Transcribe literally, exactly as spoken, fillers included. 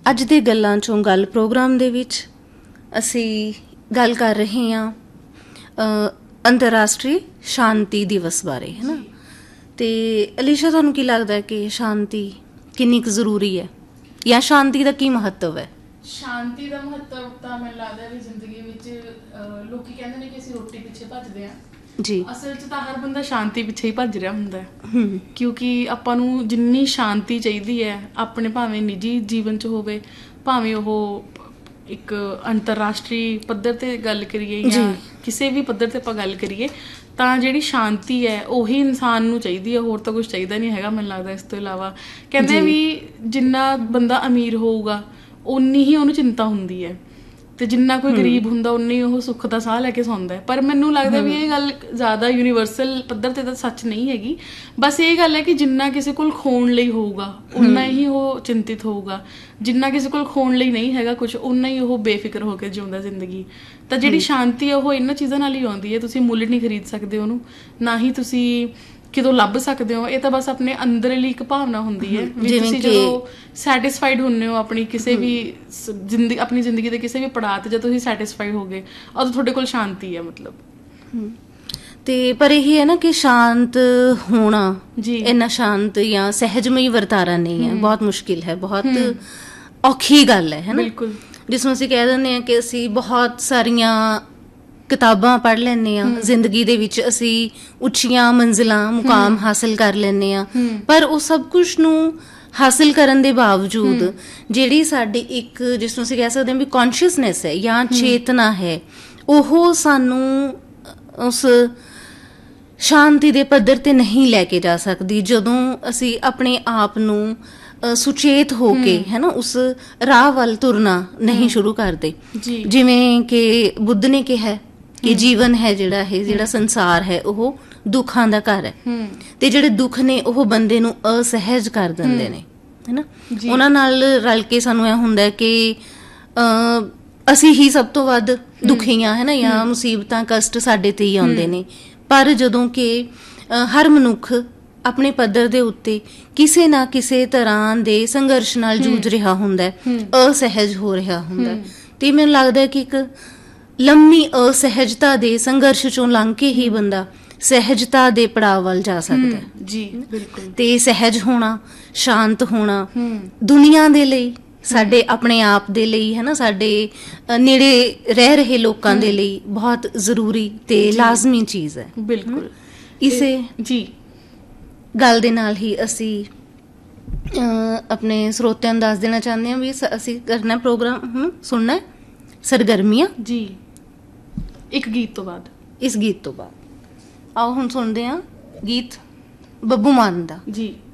ਅੱਜ ਦੇ ਗੱਲਾਂ ਚੋਂ ਗੱਲ ਪ੍ਰੋਗਰਾਮ ਦੇ ਵਿੱਚ ਅਸੀਂ ਗੱਲ ਕਰ ਰਹੇ ਹਾਂ ਅੰਤਰਰਾਸ਼ਟਰੀ ਸ਼ਾਂਤੀ ਦਿਵਸ ਬਾਰੇ, ਹੈ ਨਾ। ਤੇ ਅਲੀਸ਼ਾ, ਤੁਹਾਨੂੰ ਕੀ ਲੱਗਦਾ ਹੈ ਕਿ ਸ਼ਾਂਤੀ ਕਿੰਨੀ ਕੁ ਜ਼ਰੂਰੀ ਹੈ, ਜਾਂ ਸ਼ਾਂਤੀ ਦਾ ਕੀ ਮਹੱਤਵ ਹੈ? ਸ਼ਾਂਤੀ ਦਾ ਮਹੱਤਵ ਤਾਂ ਮੈਨੂੰ ਲੱਗਦਾ ਵੀ ਜ਼ਿੰਦਗੀ ਵਿੱਚ ਲੋਕੀ ਕਹਿੰਦੇ ਨੇ ਕਿ ਅਸੀਂ ਰੋਟੀ ਪਿੱਛੇ ਭੱਜਦੇ ਹਾਂ ਜੀ, ਅਸਲ 'ਚ ਤਾਂ ਹਰ ਬੰਦਾ ਸ਼ਾਂਤੀ ਪਿੱਛੇ ਹੀ ਭੱਜ ਰਿਹਾ ਹੁੰਦਾ ਹੈ। ਕਿਉਂਕਿ ਆਪਾਂ ਨੂੰ ਜਿੰਨੀ ਸ਼ਾਂਤੀ ਚਾਹੀਦੀ ਹੈ ਆਪਣੇ, ਭਾਵੇਂ ਨਿੱਜੀ ਜੀਵਨ 'ਚ ਹੋਵੇ, ਭਾਵੇਂ ਉਹ ਇੱਕ ਅੰਤਰਰਾਸ਼ਟਰੀ ਪੱਧਰ 'ਤੇ ਗੱਲ ਕਰੀਏ ਜਾਂ ਕਿਸੇ ਵੀ ਪੱਧਰ 'ਤੇ ਆਪਾਂ ਗੱਲ ਕਰੀਏ, ਤਾਂ ਜਿਹੜੀ ਸ਼ਾਂਤੀ ਹੈ ਉਹੀ ਇਨਸਾਨ ਨੂੰ ਚਾਹੀਦੀ ਹੈ, ਹੋਰ ਤਾਂ ਕੁਛ ਚਾਹੀਦਾ ਨਹੀਂ ਹੈਗਾ ਮੈਨੂੰ ਲੱਗਦਾ। ਇਸ ਤੋਂ ਇਲਾਵਾ ਕਹਿੰਦੇ ਵੀ ਜਿੰਨਾ ਬੰਦਾ ਅਮੀਰ ਹੋਊਗਾ ਓਨੀ ਹੀ ਉਹਨੂੰ ਚਿੰਤਾ ਹੁੰਦੀ ਹੈ, ਤੇ ਜਿੰਨਾ ਕੋਈ ਗਰੀਬ ਹੁੰਦਾ ਉਨੀ ਉਹ ਸੁੱਖ ਦਾ ਸਾਹ ਲੈ ਕੇ ਸੌਂਦਾ ਹੈ। ਪਰ ਮੈਨੂੰ ਲੱਗਦਾ ਵੀ ਇਹ ਗੱਲ ਜ਼ਿਆਦਾ ਯੂਨੀਵਰਸਲ ਪੱਧਰ ਤੇ ਤਾਂ ਸੱਚ ਨਹੀਂ ਹੈਗੀ। ਬਸ ਇਹ ਗੱਲ ਹੈ ਕਿ ਜਿੰਨਾ ਕਿਸੇ ਕੋਲ ਖੋਣ ਲਈ ਹੋਊਗਾ ਓਨਾ ਹੀ ਉਹ ਚਿੰਤਿਤ ਹੋਊਗਾ, ਜਿੰਨਾ ਕਿਸੇ ਕੋਲ ਖੋਣ ਲਈ ਨਹੀਂ ਹੈਗਾ ਕੁਛ, ਓਨਾ ਹੀ ਉਹ ਬੇਫਿਕਰ ਹੋ ਕੇ ਜਿਉਂਦਾ ਜ਼ਿੰਦਗੀ। ਤਾਂ ਜਿਹੜੀ ਸ਼ਾਂਤੀ ਹੈ ਉਹ ਇਹਨਾਂ ਚੀਜ਼ਾਂ ਨਾਲ ਹੀ ਆਉਂਦੀ ਹੈ। ਤੁਸੀਂ ਮੁੱਲ ਨਹੀਂ ਖਰੀਦ ਸਕਦੇ ਉਹਨੂੰ, ਨਾ ਹੀ ਤੁਸੀਂ ਕਿਤੋਂ ਲੱਭ ਸਕਦੇ ਹੋ। ਇਹ ਤਾਂ ਬਸ ਆਪਣੇ ਅੰਦਰਲੀ ਇੱਕ ਭਾਵਨਾ ਹੁੰਦੀ ਹੈ ਵੀ ਤੁਸੀਂ ਜਦੋਂ ਸੈਟਿਸਫਾਈਡ ਹੁੰਦੇ ਹੋ ਆਪਣੀ ਕਿਸੇ ਵੀ ਜ਼ਿੰਦਗੀ, ਆਪਣੀ ਜ਼ਿੰਦਗੀ ਦੇ ਕਿਸੇ ਵੀ ਪੜਾਅ ਤੇ, ਜਦੋਂ ਤੁਸੀਂ ਸੈਟਿਸਫਾਈਡ ਹੋ ਗਏ ਉਦੋਂ ਤੁਹਾਡੇ ਕੋਲ ਸ਼ਾਂਤੀ ਹੈ ਮਤਲਬ। ਤੇ ਪਰ ਇਹ ਹੈ ਨਾ ਕਿ ਸ਼ਾਂਤ ਹੋਣਾ ਜੀ ਇੰਨਾ ਸ਼ਾਂਤ ਜਾਂ ਸਹਿਜਮਈ ਵਰਤਾਰਾ ਨਹੀਂ ਹੈ, ਬਹੁਤ ਮੁਸ਼ਕਿਲ ਹੈ, ਬਹੁਤ ਔਖੀ ਗੱਲ ਹੈ, ਹੈ ਨਾ। ਬਿਲਕੁਲ, ਜਿਸ ਨੂੰ ਅਸੀਂ ਕਹਿ ਦਿੰਦੇ ਹਾਂ ਕਿ ਅਸੀਂ ਬਹੁਤ ਸਾਰੀਆਂ ਕਿਤਾਬਾਂ ਪੜ੍ਹ ਲੈਂਦੇ ਹਾਂ ਜ਼ਿੰਦਗੀ ਦੇ ਵਿੱਚ, ਅਸੀਂ ਉੱਚੀਆਂ ਮੰਜ਼ਿਲਾਂ ਮੁਕਾਮ ਹਾਸਿਲ ਕਰ ਲੈਂਦੇ ਹਾਂ, ਪਰ ਉਹ ਸਭ ਕੁਛ ਨੂੰ ਹਾਸਿਲ ਕਰਨ ਦੇ ਬਾਵਜੂਦ ਜਿਹੜੀ ਸਾਡੀ ਇੱਕ, ਜਿਸ ਨੂੰ ਅਸੀਂ ਕਹਿ ਸਕਦੇ ਹਾਂ ਵੀ ਕੌਨਸ਼ੀਅਸਨੈਸ ਹੈ ਜਾਂ ਚੇਤਨਾ ਹੈ, ਉਹ ਸਾਨੂੰ ਉਸ ਸ਼ਾਂਤੀ ਦੇ ਪੱਧਰ ਤੇ ਨਹੀਂ ਲੈ ਕੇ ਜਾ ਸਕਦੀ ਜਦੋਂ ਅਸੀਂ ਆਪਣੇ ਆਪ ਨੂੰ ਸੁਚੇਤ ਹੋ ਕੇ, ਹੈ ਨਾ, ਉਸ ਰਾਹ ਵੱਲ ਤੁਰਨਾ ਨਹੀਂ ਸ਼ੁਰੂ ਕਰਦੇ। ਜਿਵੇਂ ਕਿ ਬੁੱਧ ਨੇ ਕਿਹਾ ਕਿ ਜੀਵਨ ਹੈ ਜਿਹੜਾ, ਇਹ ਜਿਹੜਾ ਸੰਸਾਰ ਹੈ ਉਹ ਦੁੱਖਾਂ ਦਾ ਘਰ ਹੈ, ਤੇ ਜਿਹੜੇ ਦੁੱਖ ਨੇ ਉਹ ਬੰਦੇ ਨੂੰ ਅਸਹਿਜ ਕਰ ਦਿੰਦੇ ਨੇ, ਹੈ ਨਾ। ਉਹਨਾਂ ਨਾਲ ਰਲ ਕੇ ਸਾਨੂੰ ਇਹ ਹੁੰਦਾ ਕਿ ਅਸੀਂ ਹੀ ਸਭ ਤੋਂ ਵੱਧ ਦੁਖੀ ਹਾਂ, ਹੈ ਨਾ, ਜਾਂ ਮੁਸੀਬਤਾਂ ਕਸ਼ਟ ਸਾਡੇ ਤੇ ਹੀ ਆਉਂਦੇ ਨੇ। ਪਰ ਜਦੋਂ ਕਿ ਹਰ ਮਨੁੱਖ ਆਪਣੇ ਪੱਧਰ ਦੇ ਉੱਤੇ ਕਿਸੇ ਨਾ ਕਿਸੇ ਤਰ੍ਹਾਂ ਦੇ ਸੰਘਰਸ਼ ਨਾਲ ਜੂਝ ਰਿਹਾ ਹੁੰਦਾ, ਅਸਹਿਜ ਹੋ ਰਿਹਾ ਹੁੰਦਾ, ਤੇ ਮੈਨੂੰ ਲੱਗਦਾ ਕਿ ਇੱਕ ਲੰਮੀ ਅਸਹਿਜਤਾ ਦੇ ਸੰਘਰਸ਼ ਚੋਂ ਲੰਘ ਕੇ ਹੀ ਬੰਦਾ ਸਹਿਜਤਾ ਦੇ ਪੜਾਅ ਵੱਲ ਜਾ ਸਕਦਾ ਜੀ। ਬਿਲਕੁਲ, ਤੇ ਸਹਿਜ ਹੋਣਾ, ਸ਼ਾਂਤ ਹੋਣਾ ਦੁਨੀਆ ਦੇ ਲਈ, ਸਾਡੇ ਆਪਣੇ ਆਪ ਦੇ ਲਈ, ਹੈ ਨਾ, ਸਾਡੇ ਨੇੜੇ ਰਹਿ ਰਹੇ ਲੋਕਾਂ ਦੇ ਲਈ ਬਹੁਤ ਜ਼ਰੂਰੀ ਤੇ ਲਾਜ਼ਮੀ ਚੀਜ਼ ਹੈ। ਬਿਲਕੁਲ, ਇਸੇ ਜੀ ਗੱਲ ਦੇ ਨਾਲ ਹੀ ਅਸੀਂ ਆਪਣੇ ਸਰੋਤਿਆਂ ਨੂੰ ਦੱਸ ਦੇਣਾ ਚਾਹੁੰਦੇ ਹਾਂ ਵੀ ਅਸੀਂ ਕਰਨਾ ਪ੍ਰੋਗਰਾਮ, ਹੁਣ ਸੁਣਨਾ ਸਰਗਰਮੀਆਂ ਜੀ ਇੱਕ ਗੀਤ ਤੋਂ ਬਾਅਦ। ਇਸ ਗੀਤ ਤੋਂ ਬਾਅਦ ਆਓ ਹੁਣ ਸੁਣਦੇ ਹਾਂ ਗੀਤ ਬੱਬੂ ਮਾਨ ਦਾ ਜੀ।